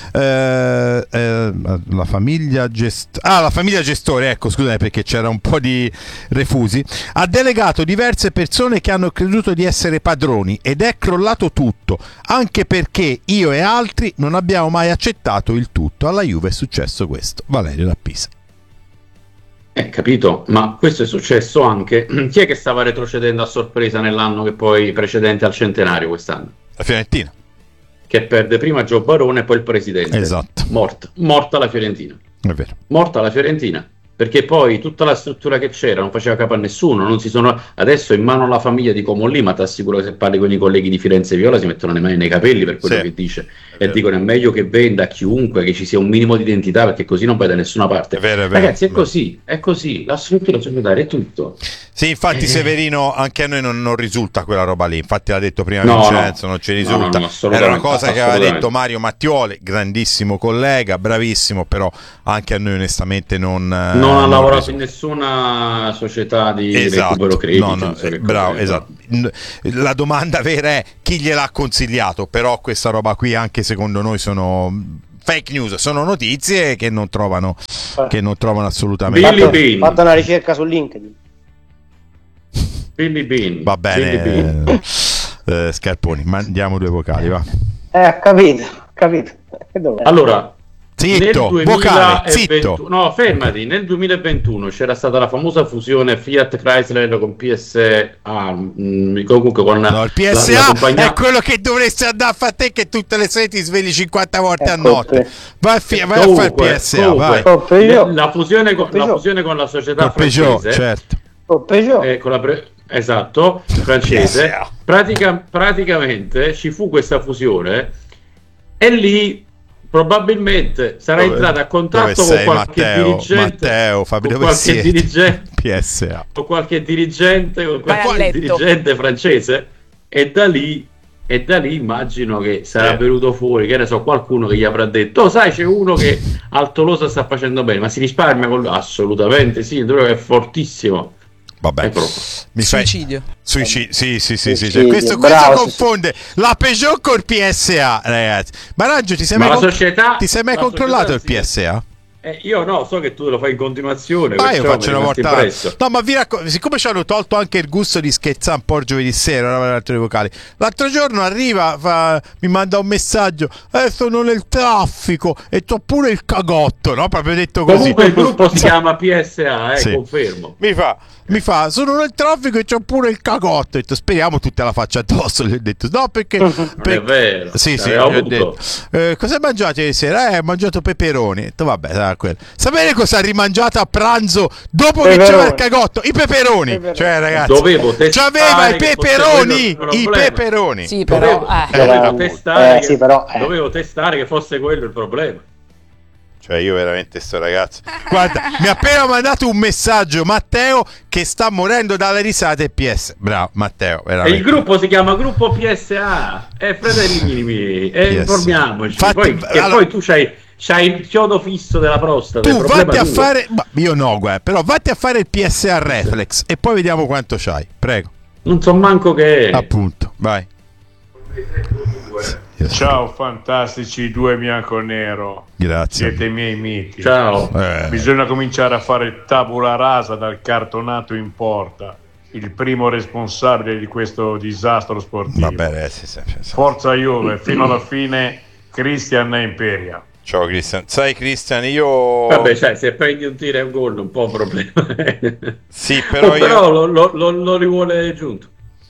eh, eh, la famiglia gest- ah la famiglia gestore, ecco, scusate perché c'era un po' di refusi, ha delegato diverse persone che hanno creduto di essere padroni ed è crollato tutto, anche perché io e altri non abbiamo mai accettato il tutto. Alla Juve è successo questo. Valerio da Pisa. Eh, capito, ma questo è successo anche. Chi è che stava retrocedendo a sorpresa nell'anno che poi precedente al centenario quest'anno? La Fiorentina. Che perde prima Gio Barone e poi il presidente. Esatto. Morta, morta la Fiorentina. È vero. Morta la Fiorentina. perché poi tutta la struttura che c'era non faceva capo a nessuno, non si sono, adesso è in mano alla famiglia di Comolli, ma ti assicuro che se parli con i colleghi di Firenze Viola si mettono le mani nei capelli per quello Sì. che dice, e dicono è meglio che venda a chiunque, che ci sia un minimo di identità, perché così non vai da nessuna parte. È vero, è vero, Ragazzi, è è vero. così, è così, la struttura societaria è tutto. Sì, infatti Eh. Severino, anche a noi non, non risulta quella roba lì, infatti l'ha detto prima No, Vincenzo, no. non ci No, risulta. no, no, Era assolutamente, una cosa che aveva assolutamente. detto Mario Mattioli, grandissimo collega, bravissimo, però anche a noi onestamente non... eh, Non ha non lavorato in risulta. nessuna società di Esatto, recupero crediti, no, no, non so che eh, cosa bravo, sia. esatto. N- La domanda vera è chi gliel'ha consigliato, però questa roba qui anche secondo noi sono fake news, sono notizie che non trovano, che non trovano assolutamente. Billy Fatto, Bean. fatto una ricerca su LinkedIn. Billy Bean. Va Billy Bean. bene, eh, Scarponi, mandiamo due vocali, va. Eh, ho capito, ho capito. Che dov'è? Allora, Zitto, nel vocale, duemilaventuno zitto. no, fermati, nel duemilaventuno c'era stata la famosa fusione Fiat Chrysler con P S A, mh, comunque con No, il P S la, la A compagnia. è quello che dovresti andare a fare te, che tutte le sere ti svegli cinquanta volte a Ecco, notte. Vai a, fi- vai a fare il Comunque, P S A, comunque, vai. Oh, Peugeot. la, fusione con, Peugeot. la fusione con la società Col Peugeot, francese, certo. Oh, Peugeot. eh, con la pre- esatto, francese, P S A. pratica- praticamente ci fu questa fusione e lì probabilmente sarà Dove- entrata a dove contatto con sei, qualche Matteo? dirigente, Matteo, Fabio, con dove qualche siete? dirigente, P S A. con qualche dirigente, con Vai a qualche letto. dirigente francese, e da lì e da lì immagino che sarà Sì. venuto fuori, che ne so, qualcuno che gli avrà detto: oh, sai, c'è uno che al Tolosa sta facendo bene, ma si risparmia con lui? Assolutamente sì, il Tolosa è fortissimo. Vabbè, È proprio. mi fai... Suicidio. Suicidio, sì, sì, sì, sì. Suicidio, Cioè, questo, bravo, questo sì, confonde la Peugeot col P S A, ragazzi. Maraggio, ti sei Ma mai, la con- società- ti sei mai la controllato il società, P sì. S A? Eh, io no, so che tu lo fai in continuazione. Ma io perciò faccio mi una rimasti volta. impresso. No, ma vi racconto, siccome ci hanno tolto anche il gusto di scherzare un po' il giovedì sera, no, l'altro dei vocali. L'altro giorno arriva, fa- mi manda un messaggio: eh, sono nel traffico e c'ho pure il cagotto, no? Proprio detto così. Comunque il gruppo si chiama P S A, eh, Sì. confermo. Mi fa, mi fa, sono nel traffico e c'ho pure il cagotto. Ho detto, speriamo tutta la faccia addosso. Gli ho detto, no, perché. Non per- è vero. Sì, sì, gli L'aveva ho avuto. detto, eh, cosa hai mangiato ieri sera? Eh, ho mangiato peperoni. Ho detto, vabbè, sarà quello. Sapete cosa ha rimangiato a pranzo dopo che Peperoni. c'era il cagotto? I peperoni. Peperoni. Cioè, ragazzi, Dovevo testare c'aveva i che fosse peperoni. quello il I problema. peperoni. Sì, però... Dovevo, eh. dovevo Eh, testare eh, che, sì, però, eh. dovevo testare che fosse quello il problema. Cioè, io veramente sto ragazzo. Guarda, mi ha appena mandato un messaggio Matteo che sta morendo dalle risate P S. Bravo, Matteo, E veramente. il gruppo si chiama Gruppo P S A. E fratelli miei, e P S A. informiamoci. Infatti, poi, che allora- poi tu c'hai, c'hai il chiodo fisso della prostata. il Tu problema vatti a tuo. fare, ma io no, guarda, però vatti a fare il P S A Reflex e poi vediamo quanto c'hai. Prego. Non so manco che è. Appunto, vai. Ciao fantastici due bianco-nero, Grazie. siete i miei miti. Ciao. Eh, Bisogna cominciare a fare tabula rasa dal cartonato in porta, il primo responsabile di questo disastro sportivo. vabbè, eh, sì, sì, sì, sì. Forza Juve, fino alla fine Cristian e Imperia. Ciao Cristian. Sai Cristian, io Vabbè, cioè, se prendi un tiro e un gol, un po' un problema. sì, però Oh, però io lo, lo, lo, lo rivuole giunto.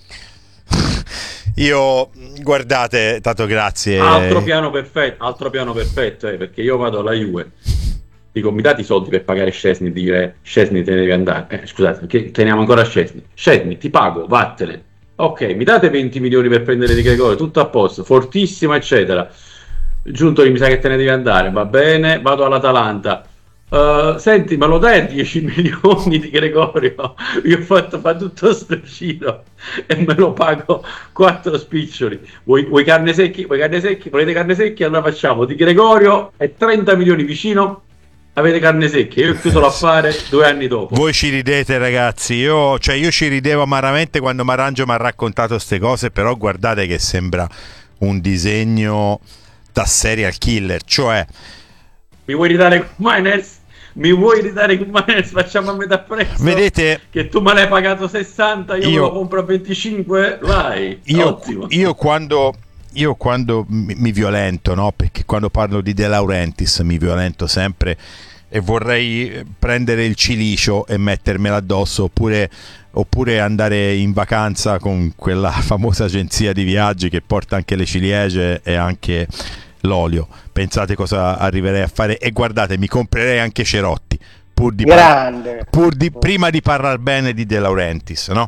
io guardate, tanto grazie. Altro piano perfetto, altro piano perfetto, eh, perché io vado alla Juve, dico mi date i soldi per pagare Szczesny, dire Szczesny te ne devi andare, eh, scusate, perché teniamo ancora Szczesny, Szczesny ti pago, vattene, ok, mi date venti milioni per prendere Di Gregorio, tutto a posto, fortissimo eccetera, Giuntoli mi sa che te ne devi andare, va bene, vado all'Atalanta. Uh, senti, ma lo dai a dieci milioni di Gregorio? Io ho fatto fa tutto sto giro e me lo pago quattro spiccioli. Vuoi, vuoi carne secchi? Vuoi carne secchi? Volete carne secchi? Allora facciamo Di Gregorio e trenta milioni vicino. Avete carne secchi. Io ho chiuso l'affare due anni dopo. Voi ci ridete ragazzi, io, cioè, io ci ridevo amaramente quando Marangio mi ha raccontato queste cose, però guardate che sembra un disegno da serial killer, cioè Mi vuoi ridare Miners? Mi vuoi ridare Miners? Facciamo a metà prezzo. vedete, Che tu me l'hai pagato sessanta, io, Io- me lo compro a venticinque. Vai. io, Ottimo. io quando io quando mi, mi violento, no? Perché quando parlo di De Laurentiis mi violento sempre e vorrei prendere il cilicio e mettermelo addosso, oppure, oppure andare in vacanza con quella famosa agenzia di viaggi che porta anche le ciliegie e anche l'olio. Pensate cosa arriverei a fare, e guardate, mi comprerei anche Cerotti, pur di, Grande. par- pur di prima di parlare bene di De Laurentiis, no?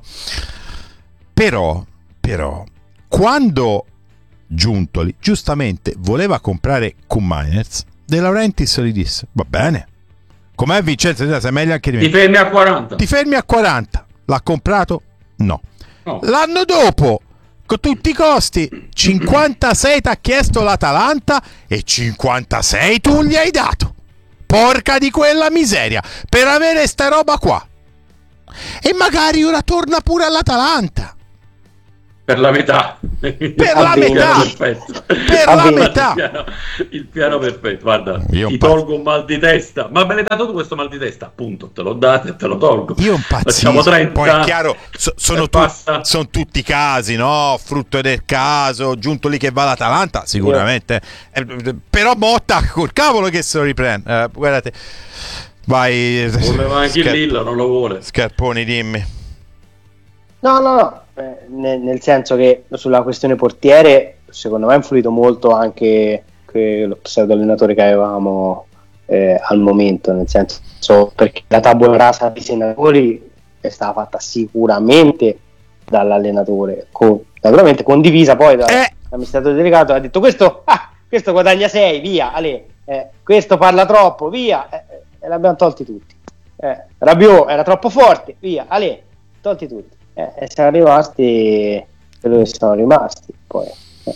Però, però, quando Giuntoli giustamente voleva comprare Koop-Meiners, De Laurentiis gli disse: va bene, com'è Vincenzo? Sei meglio anche di me. Ti fermi a quaranta. Ti fermi a quaranta. L'ha comprato? No. No. L'anno dopo, con tutti i costi, cinquantasei ti ha chiesto l'Atalanta e cinquantasei tu gli hai dato. Porca di quella miseria, per avere sta roba qua. E magari ora torna pure all'Atalanta. Per la metà. Per la metà. Perfetto. Per la metà. Il piano, il piano perfetto. Guarda, Io ti un pazzo. tolgo un mal di testa. Ma me l'hai dato tu questo mal di testa? Appunto, te l'ho dato e te lo tolgo. Io un Facciamo pazzisco. trenta. Poi è chiaro, so- sono, e tu- passa. sono tutti casi, no? Frutto del caso, giunto lì che va l'Atalanta, sicuramente. Eh, però Motta, col cavolo che se lo riprende. Eh, guardate. Vai. Voleva anche Scar- Lilla, non lo vuole. Scarponi, dimmi. No, no, no, eh, nel, nel senso che sulla questione portiere secondo me ha influito molto anche que- lo pseudo allenatore che avevamo eh, al momento, nel senso perché la tabula rasa dei senatori è stata fatta sicuramente dall'allenatore, con, naturalmente condivisa poi dall'amministratore Eh. delegato, ha detto questo, ah, questo guadagna sei, via, Ale, eh, questo parla troppo, via, eh, e l'abbiamo tolti tutti. Eh, Rabiot era troppo forte, via, Ale, tolti tutti. Eh, e siamo rimasti quello che sono rimasti poi eh.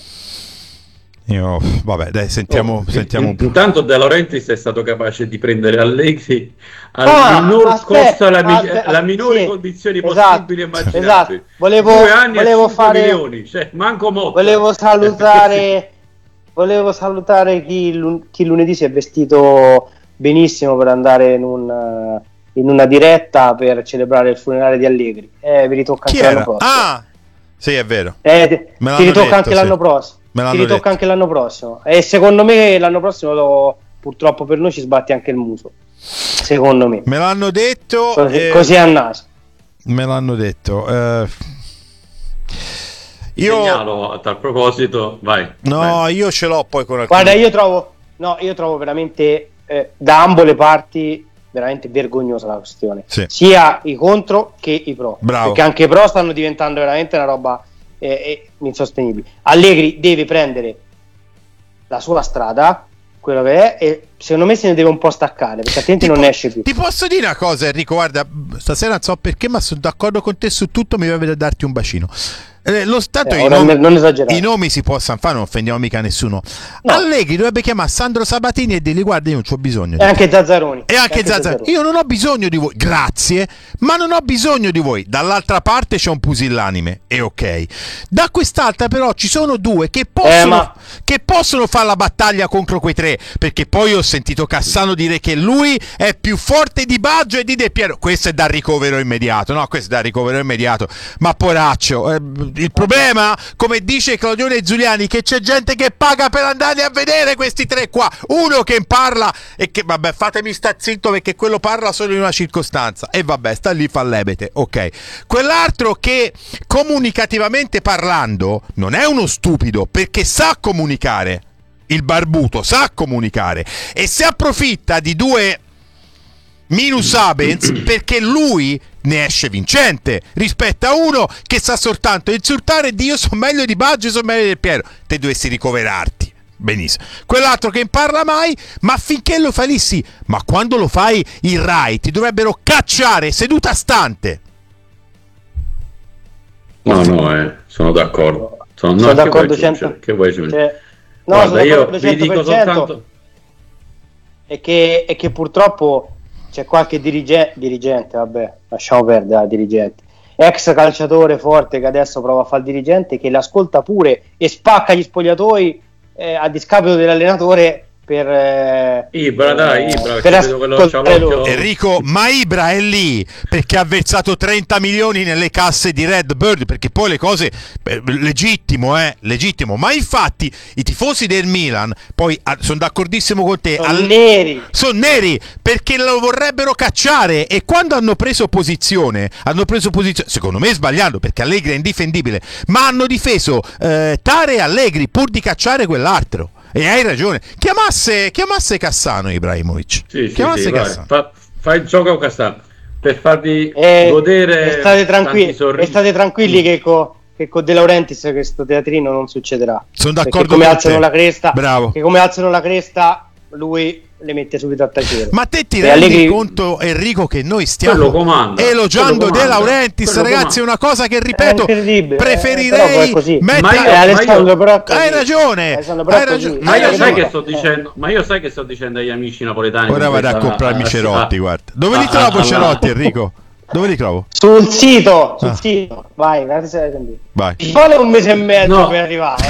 Io, vabbè, dai, sentiamo, Oh, sentiamo un po'. Intanto De Laurentiis è stato capace di prendere Allegri al Ah, minor aspetta, costo, alla, mi- aspetta, alla minori sì, condizioni esatto, possibili e immaginabili. esatto. Volevo- Due anni volevo e cinque fare- milioni, cioè, manco Motta. volevo salutare volevo salutare chi, lun- chi lunedì si è vestito benissimo per andare in, un, in una diretta per celebrare il funerale di Allegri. Eh, vi ritocca Chi anche l'anno era? prossimo. Ah, sì, è vero. Eh, ti- Me l'hanno ti ritocca detto, anche sì. l'anno prossimo. Me Ti l'hanno ritocca detto. anche l'anno prossimo. E secondo me l'anno prossimo lo- purtroppo per noi ci sbatti anche il muso. Secondo me. Me l'hanno detto. Così, eh, così a naso. Me l'hanno detto. eh, io Segnalo a tal proposito, vai. no, vai. io ce l'ho poi con alcuni. Guarda, io trovo, no, io trovo veramente eh, da ambo le parti veramente vergognosa la questione. Sì. Sia i contro che i pro. Bravo. Perché anche i pro stanno diventando veramente una roba eh, eh, insostenibile. Allegri deve prendere la sua strada, quello che è, e secondo me se ne deve un po' staccare, perché altrimenti Ti non po- esce più. Ti posso dire una cosa, Enrico? Guarda, stasera non so perché, ma sono d'accordo con te su tutto. Mi va a darti un bacino. Eh, lo stato Eh, i, ora nomi, non esagerare. i nomi si possono fare, non offendiamo mica nessuno. No. Allegri dovrebbe chiamare Sandro Sabatini e dirgli: guarda, io non c'ho bisogno di E anche Zazzaroni. E anche Zazzaroni. Io non ho bisogno di voi, grazie, ma non ho bisogno di voi. Dall'altra parte c'è un pusillanime, e ok. Da quest'altra però ci sono due che possono, Eh, ma- che possono fare la battaglia contro quei tre, perché poi ho sentito Cassano dire che lui è più forte di Baggio e di De Piero. Questo è da ricovero immediato, no? Questo è da ricovero immediato. Ma poraccio, eh, il problema, come dice Claudione Zuliani, che c'è gente che paga per andare a vedere questi tre qua. Uno che parla e che, vabbè, fatemi sta zitto perché quello parla solo in una circostanza e vabbè, sta lì, fa l'ebete, ok. Quell'altro che comunicativamente parlando non è uno stupido, perché sa comunicare. Il barbuto sa comunicare e si approfitta di due minus abens perché lui ne esce vincente rispetto a uno che sa soltanto insultare Dio, sono meglio di Baggio, sono meglio di Piero. Te dovresti ricoverarti benissimo. Quell'altro che non parla mai, ma finché lo fai lì sì, ma quando lo fai in Rai ti dovrebbero cacciare seduta stante. No, no, eh, sono d'accordo. Sono, Sono no, d'accordo che vuoi aggiungere? cento Che vuoi aggiungere? Cioè, no, Guarda, sono io d'accordo vi dico cento per cento. soltanto... E che, e che purtroppo c'è qualche dirige- dirigente, vabbè, lasciamo perdere la dirigente, ex calciatore forte che adesso prova a fare il dirigente, che l'ascolta pure e spacca gli spogliatoi eh, a discapito dell'allenatore per eh, Ibra, dai, eh, Ibra, per che vedo che lo c'ha ascoltare l'occhio. loro. Enrico, ma Ibra è lì perché ha versato trenta milioni nelle casse di Redbird, perché poi le cose eh, legittimo, eh, legittimo, ma infatti i tifosi del Milan poi ah, sono d'accordissimo con te, Sono al- neri. sono neri perché lo vorrebbero cacciare, e quando hanno preso posizione hanno preso posizione secondo me sbagliando, perché Allegri è indifendibile, ma hanno difeso eh, Tare e Allegri pur di cacciare quell'altro. E hai ragione, chiamasse, chiamasse Cassano Ibrahimovic, Sì, sì, chiamasse sì, vai. Cassano. Fa- fai il gioco questa per farvi E, godere e state tranquilli, tanti sorrisi. e state tranquilli che con che con De Laurentiis questo teatrino non succederà. Sono Perché d'accordo come con alzano te. la cresta, Bravo. che come alzano la cresta lui le mette subito a tacere. Ma te ti E rendi Allegri- conto, Enrico, che noi Quello stiamo comanda, elogiando quello De comanda, Laurentiis, quello ragazzi, è comanda. una cosa che, È ripeto, incredibile, eh, però preferirei poi è così. mettere- Ma io- Eh, Alessandro, però è così. hai ragione, Alessandro, però hai è così. ragione, Ma hai io ragione. sai che sto Eh. dicendo, ma io sai che sto dicendo agli amici napoletani. Ora con vado a questa- comprarmi a- Cerotti, a- guarda. Dove li a- trovo a- Cerotti, Enrico? Dove li trovo? Sul sito, sul Ah. sito. Vai, guarda se hai sentito. Vai. Ci vuole un mese e mezzo No. per arrivare.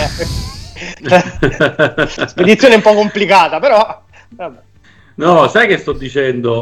Eh. Spedizione un po' complicata, però vabbè. No, sai che sto dicendo?